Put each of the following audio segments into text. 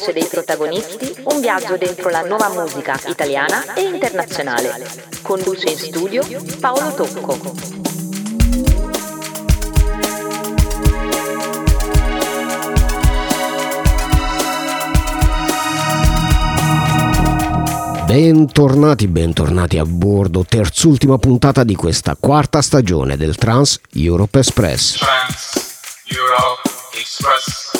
dei protagonisti, un viaggio dentro la nuova musica italiana e internazionale. Conduce in studio Paolo Tocco. Bentornati a bordo, terzultima puntata di questa quarta stagione del Trans Europe Express. Trans Europe Express.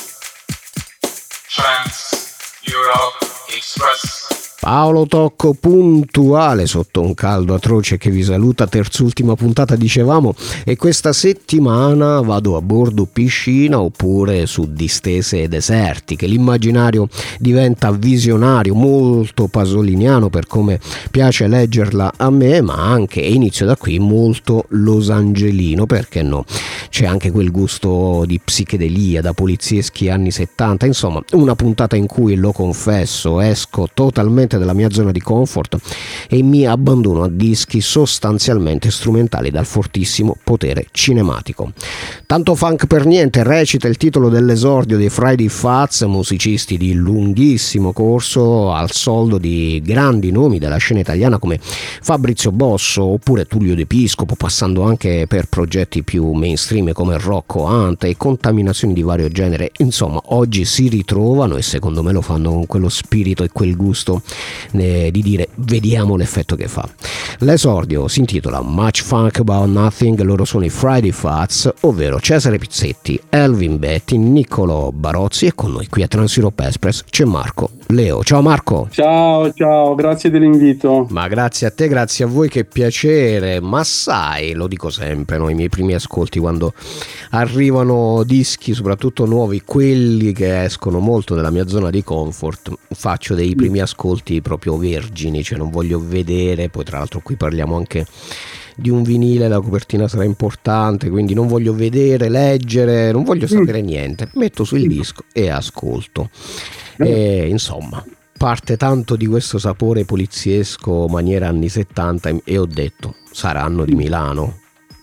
Trans Europe Express. Paolo Tocco puntuale sotto un caldo atroce che vi saluta, terzultima puntata dicevamo, e questa settimana vado a bordo piscina oppure su distese desertiche. L'immaginario diventa visionario, molto pasoliniano per come piace leggerla a me, ma anche, e inizio da qui, molto losangelino, perché no? C'è anche quel gusto di psichedelia da polizieschi anni 70, insomma una puntata in cui, lo confesso, esco totalmente dalla mia zona di comfort e mi abbandono a dischi sostanzialmente strumentali dal fortissimo potere cinematico. Tanto funk per niente, recita il titolo dell'esordio dei Friday Fats, musicisti di lunghissimo corso al soldo di grandi nomi della scena italiana come Fabrizio Bosso oppure Tullio De Piscopo, passando anche per progetti più mainstream come Rocco Hunt e contaminazioni di vario genere. Insomma, oggi si ritrovano e secondo me lo fanno con quello spirito e quel gusto di dire vediamo l'effetto che fa. L'esordio si intitola Much Funk About Nothing, loro sono i Friday Fats, ovvero Cesare Pizzetti, Elvin Betti, Niccolò Barozzi, e con noi qui a Trans Europe Express c'è Marco Leo. Ciao Marco. Ciao, grazie dell'invito. Ma grazie a te, grazie a voi, che piacere. Ma sai, lo dico sempre, no? I miei primi ascolti quando arrivano dischi, soprattutto nuovi, quelli che escono molto dalla mia zona di comfort, faccio dei primi ascolti proprio vergini, cioè non voglio vedere. Poi tra l'altro qui parliamo anche di un vinile, la copertina sarà importante, quindi non voglio vedere, leggere, non voglio sapere niente, metto sul disco e ascolto. E insomma parte tanto di questo sapore poliziesco maniera anni 70 e ho detto saranno di Milano.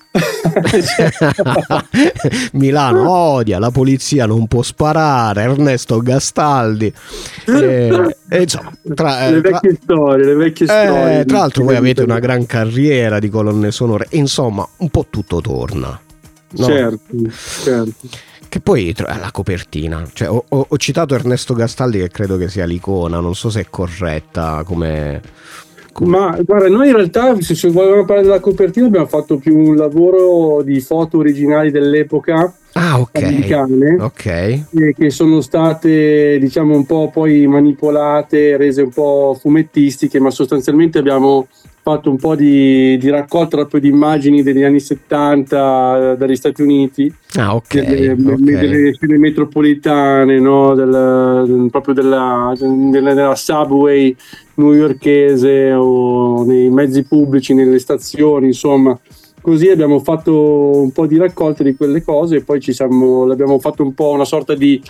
Milano odia, la polizia non può sparare, Ernesto Gastaldi, insomma le vecchie storie. Tra l'altro voi avete una gran carriera di colonne sonore, insomma un po' tutto torna, no? Certo. Che poi la copertina, cioè, ho citato Ernesto Gastaldi, che credo che sia l'icona, non so se è corretta come... Ma guarda, noi in realtà, se volevamo parlare della copertina, abbiamo fatto più un lavoro di foto originali dell'epoca americane, che sono state, diciamo, un po' poi manipolate, rese un po' fumettistiche, ma sostanzialmente abbiamo fatto un po' di raccolta proprio di immagini degli anni 70 dagli Stati Uniti, delle scene metropolitane, no? Proprio della subway newyorkese o nei mezzi pubblici, nelle stazioni, insomma. Così abbiamo fatto un po' di raccolte di quelle cose e poi l'abbiamo fatto un po' una sorta di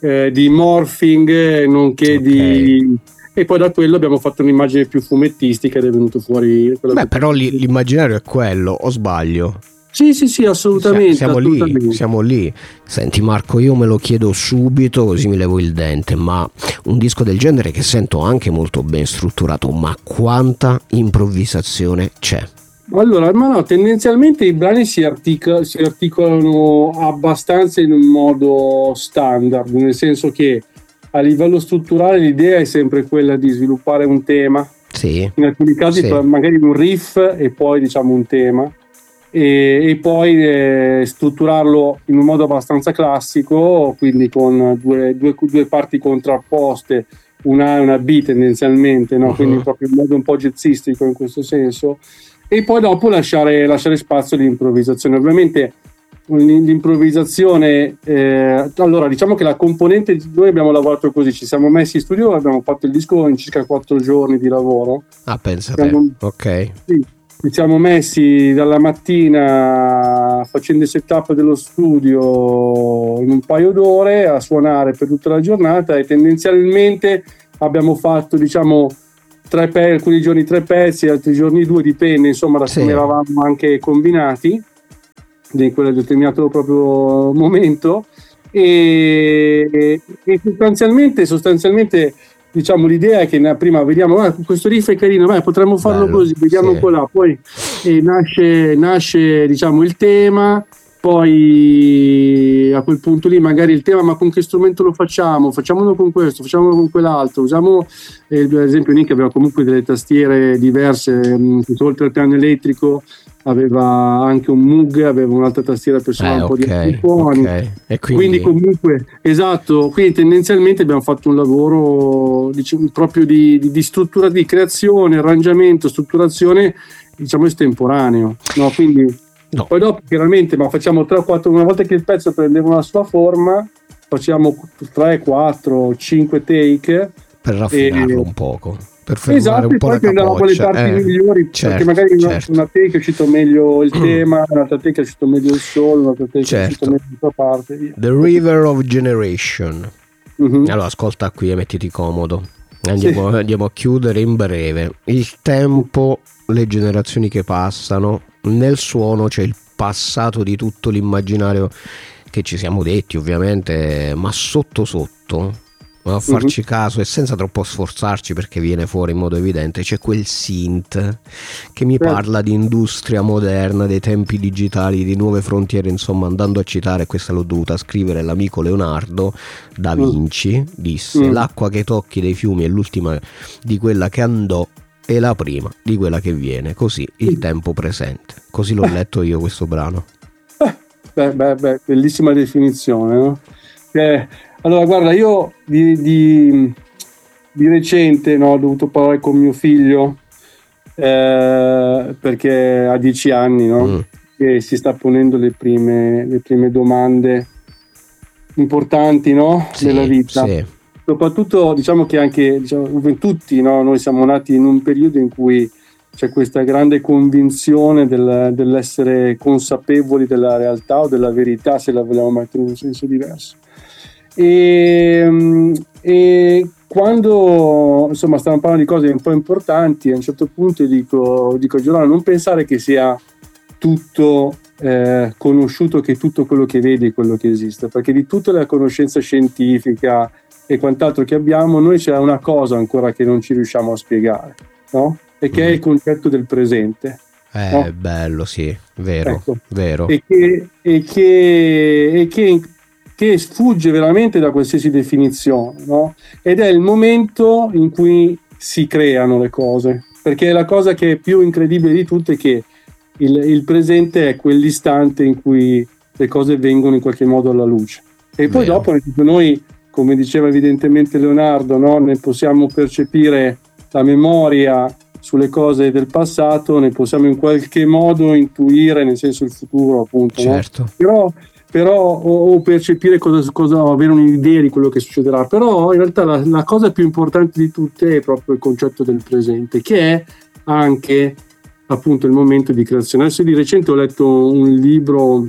morphing, nonché e poi da quello abbiamo fatto un'immagine più fumettistica ed è venuto fuori. Però l'immaginario è quello, o sbaglio? Sì, assolutamente. Siamo lì. Senti Marco, io me lo chiedo subito così mi levo il dente, ma un disco del genere che sento anche molto ben strutturato, ma quanta improvvisazione c'è? Allora, ma no, tendenzialmente i brani si articolano abbastanza in un modo standard, nel senso che a livello strutturale l'idea è sempre quella di sviluppare un tema, in alcuni casi magari un riff e poi diciamo un tema, e poi strutturarlo in un modo abbastanza classico, quindi con due parti contrapposte, una A e una B tendenzialmente, no? Quindi proprio in modo un po' jazzistico in questo senso, e poi dopo lasciare spazio all'improvvisazione. Ovviamente l'improvvisazione, allora diciamo che la componente, noi abbiamo lavorato così, ci siamo messi in studio, abbiamo fatto il disco in circa 4 giorni di lavoro. Pensa te, ok. Sì, ci siamo messi dalla mattina facendo il setup dello studio in un paio d'ore a suonare per tutta la giornata, e tendenzialmente abbiamo fatto, diciamo, alcuni giorni 3 pezzi, altri giorni 2, dipende insomma da come eravamo anche combinati in quel determinato proprio momento, e sostanzialmente diciamo l'idea è che prima vediamo questo riff è carino, potremmo farlo bello, così, vediamo un po' là, poi nasce diciamo il tema, poi a quel punto lì magari il tema, ma con che strumento lo facciamolo con questo, facciamolo con quell'altro, usiamo ad esempio Nick aveva comunque delle tastiere diverse, oltre al piano elettrico aveva anche un Moog, aveva un'altra tastiera per suonare un po' di suoni, e quindi comunque esatto, quindi tendenzialmente abbiamo fatto un lavoro diciamo, proprio di struttura, di creazione, arrangiamento, strutturazione diciamo estemporaneo, no? Quindi no. Poi dopo chiaramente facciamo 3 o 4, una volta che il pezzo prendeva una sua forma facciamo 3, 4, 5 take per raffinarlo un poco, per fermare un po' la capoccia. Esatto, quelle parti migliori, perché magari una take è uscito meglio il tema, un'altra take è uscito meglio il solo, un'altra take è uscito meglio la parte, via. The River of Generation. Allora ascolta qui e mettiti comodo, andiamo a chiudere in breve. Il tempo, le generazioni che passano, nel suono c'è il passato di tutto l'immaginario che ci siamo detti ovviamente, ma sotto a farci caso e senza troppo sforzarci, perché viene fuori in modo evidente, c'è quel synth che mi parla di industria moderna, dei tempi digitali, di nuove frontiere, insomma, andando a citare, questa l'ho dovuta scrivere, l'amico Leonardo da Vinci disse: l'acqua che tocchi dei fiumi è l'ultima di quella che andò e la prima di quella che viene, così il tempo presente. Così l'ho letto io questo brano. Bellissima definizione, no? Allora guarda, io di recente ho dovuto parlare con mio figlio perché ha 10 anni, e si sta ponendo le prime domande importanti, della vita. Sì. Soprattutto diciamo che anche tutti, noi siamo nati in un periodo in cui c'è questa grande convinzione dell'essere consapevoli della realtà o della verità, se la vogliamo mettere in un senso diverso. E quando insomma stiamo parlando di cose un po' importanti, a un certo punto dico Giovanna, non pensare che sia tutto conosciuto, che tutto quello che vedi è quello che esiste, perché di tutta la conoscenza scientifica e quant'altro che abbiamo, noi c'è una cosa ancora che non ci riusciamo a spiegare, no? E che è il concetto del presente. No? Bello, sì, vero, ecco. Vero. E che sfugge veramente da qualsiasi definizione, no? Ed è il momento in cui si creano le cose, perché la cosa che è più incredibile di tutto è che il presente è quell'istante in cui le cose vengono in qualche modo alla luce. E poi dopo noi, come diceva evidentemente Leonardo, no? Ne possiamo percepire la memoria sulle cose del passato, ne possiamo in qualche modo intuire, nel senso il futuro, appunto. Certo. No? Però o percepire cosa avere un'idea di quello che succederà, però in realtà la cosa più importante di tutte è proprio il concetto del presente, che è anche appunto il momento di creazione. Adesso di recente ho letto un libro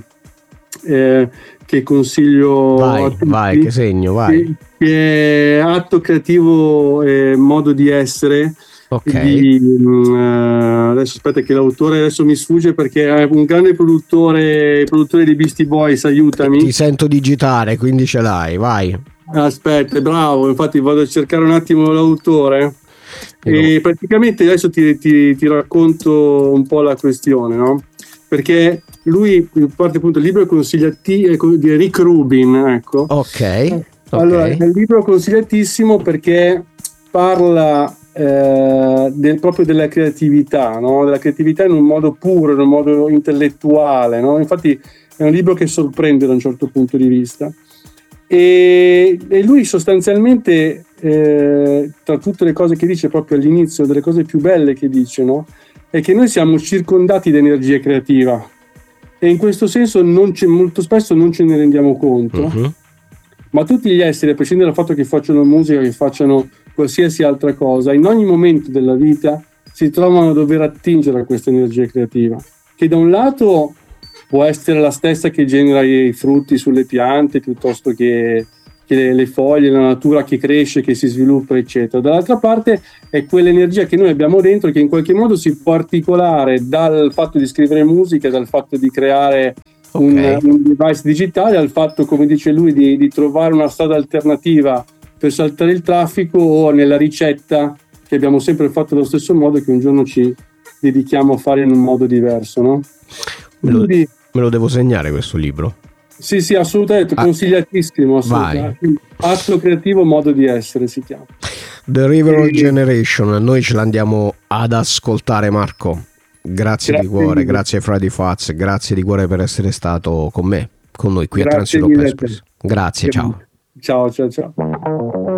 che consiglio a tutti, vai, che segno, vai. che è Atto Creativo, Modo di Essere. Okay. Adesso aspetta che l'autore adesso mi sfugge, perché è un grande produttore di Beastie Boys, aiutami. Ti sento digitare, quindi ce l'hai, vai. Aspetta, bravo, infatti vado a cercare un attimo l'autore. E praticamente adesso ti racconto un po' la questione, no? Perché lui parte appunto il libro di Rick Rubin, ecco. Ok. Allora, è un libro consigliatissimo perché parla proprio della creatività, no? Della creatività in un modo puro, in un modo intellettuale, no? Infatti è un libro che sorprende da un certo punto di vista, e lui sostanzialmente tra tutte le cose che dice proprio all'inizio, delle cose più belle che dice, no? È che noi siamo circondati di energia creativa, e in questo senso molto spesso non ce ne rendiamo conto. Ma tutti gli esseri, a prescindere dal fatto che facciano musica, che facciano qualsiasi altra cosa, in ogni momento della vita si trovano a dover attingere a questa energia creativa, che da un lato può essere la stessa che genera i frutti sulle piante, piuttosto che le foglie, la natura che cresce, che si sviluppa, eccetera. Dall'altra parte è quell'energia che noi abbiamo dentro, che in qualche modo si può articolare dal fatto di scrivere musica, dal fatto di creare un device digitale, al fatto, come dice lui, di trovare una strada alternativa per saltare il traffico, o nella ricetta che abbiamo sempre fatto allo stesso modo, che un giorno ci dedichiamo a fare in un modo diverso, no? Me lo devo segnare questo libro. Sì, assolutamente, consigliatissimo, assolutamente. Atto creativo, modo di essere si chiama. The River Generation, noi ce l'andiamo ad ascoltare, Marco. Grazie di cuore, grazie Friday Fats, grazie di cuore per essere stato con noi qui a Transeurope Express. Grazie, ciao. Ciao.